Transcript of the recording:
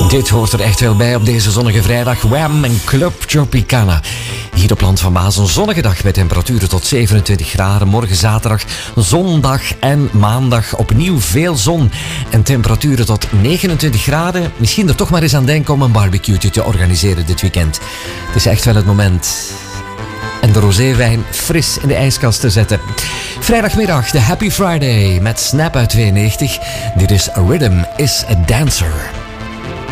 Dit hoort er echt wel bij op deze zonnige vrijdag. Wham en Club Tropicana. Hier op Land van Maas een zonnige dag met temperaturen tot 27 graden. Morgen zaterdag, zondag en maandag opnieuw veel zon. En temperaturen tot 29 graden. Misschien er toch maar eens aan denken om een barbecue te organiseren dit weekend. Het is echt wel het moment. En de roséwijn fris in de ijskast te zetten. Vrijdagmiddag de Happy Friday met Snap uit 92. Dit is Rhythm is a Dancer.